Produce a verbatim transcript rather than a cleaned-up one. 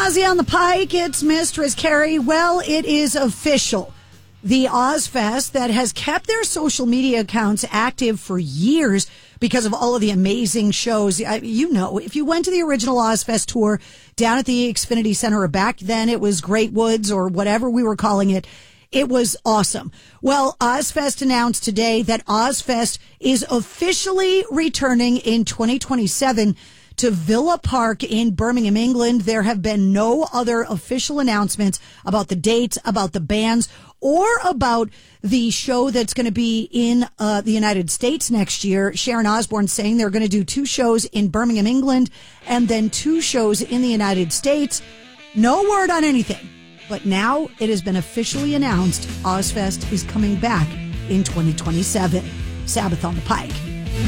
Ozzy on the Pike, it's Mistress Carrie. Well, it is official. The Ozfest that has kept their social media accounts active for years because of all of the amazing shows. You know, if you went to the original Ozfest tour down at the Xfinity Center, or back then it was Great Woods or whatever we were calling it, it was awesome. Well, Ozfest announced today that Ozfest is officially returning in twenty twenty-seven to Villa Park in Birmingham, England. There have been no other official announcements about the dates, about the bands, or about the show that's going to be in uh, the United States next year. Sharon Osbourne saying they're going to do two shows in Birmingham, England, and then two shows in the United States. No word on anything. But now it has been officially announced Ozfest is coming back in twenty twenty-seven. Sabbath on the Pike.